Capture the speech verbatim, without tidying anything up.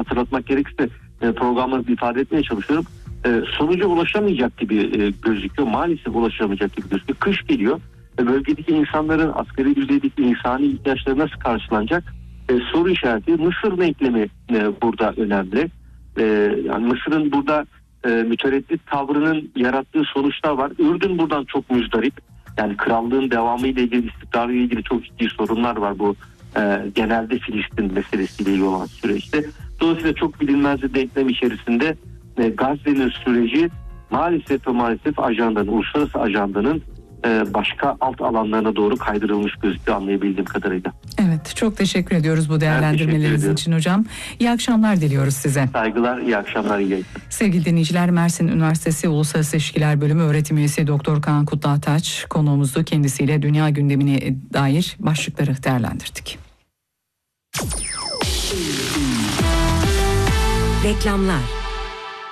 hatırlatmak gerekirse e, programları ifade etmeye çalışıyorum. E, sonuca ulaşamayacak gibi e, gözüküyor. Maalesef ulaşamayacak gibi gözüküyor. Kış geliyor. E, bölgedeki insanların asgari düzeydeki insani ihtiyaçları nasıl karşılanacak? E, soru işareti. Mısır denklemi e, burada önemli. E, yani Mısır'ın burada e, mütereddit tavrının yarattığı sonuçlar var. Ürdün buradan çok müzdarip. Yani krallığın devamıyla ilgili, istikrarıyla ilgili çok ciddi sorunlar var bu e, genelde Filistin meselesiyle ilgili olan süreçte. Dolayısıyla çok bilinmez bir denklem içerisinde e, Gazze'nin süreci maalesef ve maalesef ajandanın, uluslararası ajandanın e, başka alt alanlarına doğru kaydırılmış gözüküyor anlayabildiğim kadarıyla. Evet, çok teşekkür ediyoruz bu değerlendirmeleriniz için hocam. İyi akşamlar diliyoruz size. Saygılar, iyi akşamlar, iyi yayınlar. Sevgili dinleyiciler, Mersin Üniversitesi Uluslararası İlişkiler Bölümü öğretim üyesi Doktor Kaan Kutlataç konuğumuzdu. Kendisiyle dünya gündemine dair başlıkları değerlendirdik. Reklamlar.